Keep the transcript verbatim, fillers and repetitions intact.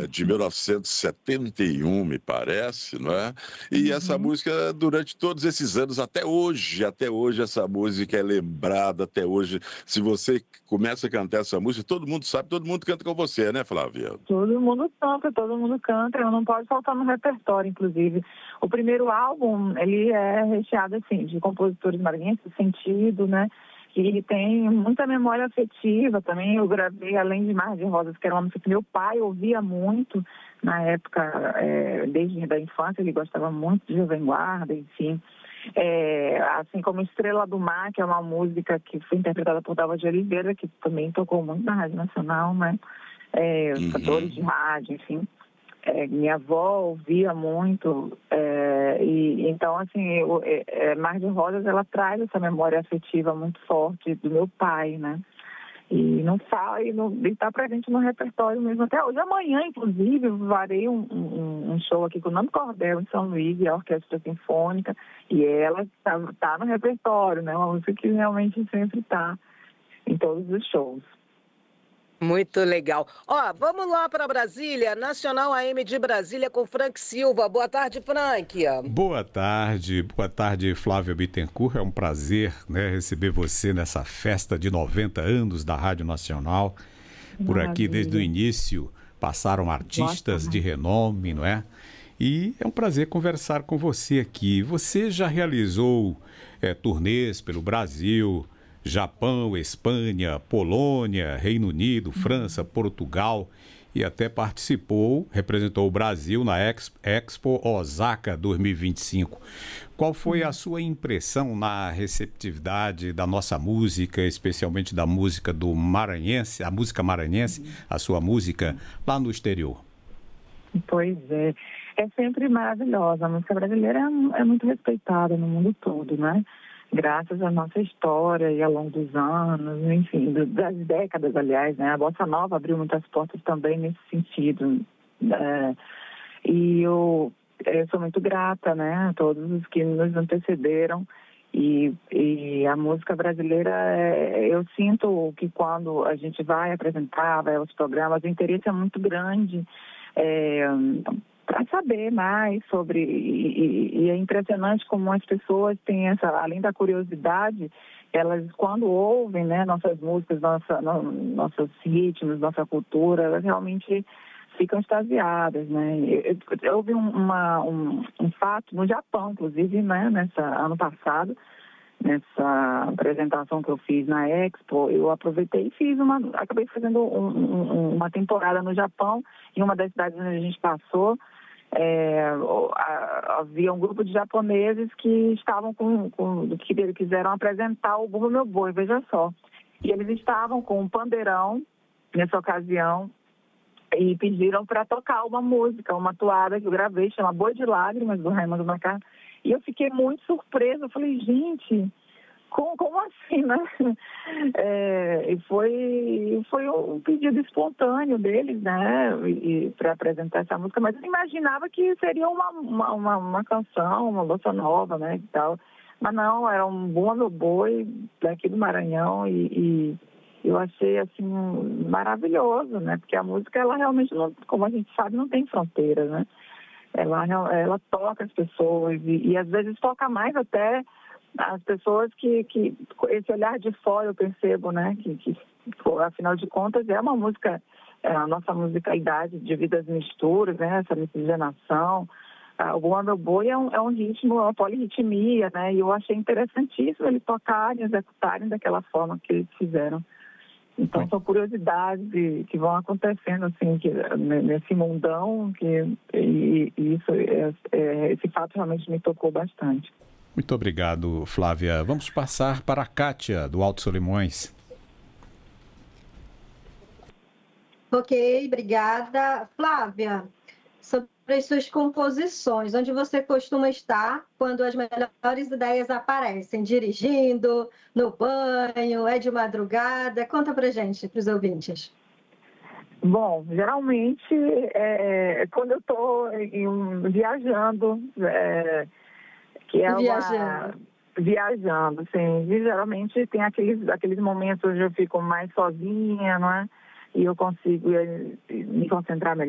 de mil novecentos e setenta e um, me parece, não é? E essa Uhum. música, durante todos esses anos, até hoje, até hoje, essa música é lembrada, até hoje. Se você começa a cantar essa música, todo mundo sabe, todo mundo canta com você, né, Flávia? Todo mundo canta, todo mundo canta, ela não pode faltar no repertório, inclusive. O primeiro álbum, ele é recheado, assim, de compositores maranhenses, Sentido, né? Que tem muita memória afetiva também. Eu gravei, além de Mar de Rosas, que era uma música que meu pai ouvia muito na época, é, desde a infância, ele gostava muito de Jovem Guarda, enfim. É, assim como Estrela do Mar, que é uma música que foi interpretada por Dalva de Oliveira, que também tocou muito na Rádio Nacional, né? É, os cantores de Uhum. rádio, enfim. É, minha avó ouvia muito, é, e então, assim, eu, é, é, Mar de Rosas, ela traz essa memória afetiva muito forte do meu pai, né? E não fala, e está presente no repertório mesmo até hoje. Amanhã, inclusive, eu farei um, um, um show aqui com o Nando Cordel, em São Luís, e a Orquestra Sinfônica, e ela está tá no repertório, né? Uma música que realmente sempre está em todos os shows. Muito legal. Ó, vamos lá para Brasília, Nacional A M de Brasília com Frank Silva. Boa tarde, Frank. Boa tarde, boa tarde, Flávia Bittencourt. É um prazer, né, receber você nessa festa de noventa anos da Rádio Nacional. Por aqui, desde o início, passaram artistas de renome, não é? E é um prazer conversar com você aqui. Você já realizou é, turnês pelo Brasil, Japão, Espanha, Polônia, Reino Unido, França, Portugal e até participou, representou o Brasil na Expo Osaka dois mil e vinte e cinco. Qual foi a sua impressão na receptividade da nossa música, especialmente da música do maranhense, a música maranhense, a sua música lá no exterior? Pois é, é sempre maravilhosa. A música brasileira é, é muito respeitada no mundo todo, né? Graças à nossa história e ao longo dos anos, enfim, das décadas, aliás, né? A Bossa Nova abriu muitas portas também nesse sentido. É, e eu, eu sou muito grata, né, a todos os que nos antecederam. E, e a música brasileira, é, eu sinto que quando a gente vai apresentar, vai aos programas, o interesse é muito grande. É, para saber mais sobre, e, e é impressionante como as pessoas têm essa, além da curiosidade, elas quando ouvem, né, nossas músicas, nossa, no, nossos ritmos, nossa cultura, elas realmente ficam extasiadas, né. Eu, eu houve um, uma, um, um fato no Japão, inclusive, né, nessa, ano passado, nessa apresentação que eu fiz na Expo, eu aproveitei e fiz uma, acabei fazendo um, um, uma temporada no Japão, em uma das cidades onde a gente passou. É, havia um grupo de japoneses que estavam com, com que quiseram apresentar o Bumba Meu Boi, veja só. E eles estavam com um pandeirão nessa ocasião e pediram para tocar uma música, uma toada que eu gravei, chama Boi de Lágrimas, do Raimundo Macaco. E eu fiquei muito surpresa, eu falei, gente, como, como assim, né? É, e foi, foi um pedido espontâneo deles, né, para apresentar essa música, mas eu imaginava que seria uma, uma, uma, uma canção, uma bossa nova, né, e tal. Mas não, era um Bumba Meu Boi daqui do Maranhão e, e eu achei, assim, maravilhoso, né, porque a música, ela realmente, não, como a gente sabe, não tem fronteira, né. Ela, ela toca as pessoas e, e às vezes toca mais até as pessoas que, que esse olhar de fora eu percebo, né, que, que afinal de contas é uma música, é a nossa musicalidade de vidas misturas, né, essa miscigenação. Ah, o Bumba Meu Boi é um, é um ritmo, é uma polirritmia, né, e eu achei interessantíssimo eles tocarem, executarem daquela forma que eles fizeram. Então, são curiosidades que vão acontecendo, assim, que, nesse mundão, que, e, e isso, é, é, esse fato realmente me tocou bastante. Muito obrigado, Flávia. Vamos passar para a Kátia, do Alto Solimões. Ok, obrigada. Flávia, sobre as suas composições, onde você costuma estar quando as melhores ideias aparecem? Dirigindo, no banho, é de madrugada? Conta pra gente, para os ouvintes. Bom, geralmente, é, quando eu estou viajando, é, que é Viajando. uma... Viajando, sim. E, geralmente tem aqueles, aqueles momentos onde eu fico mais sozinha, não é? E eu consigo me concentrar melhor.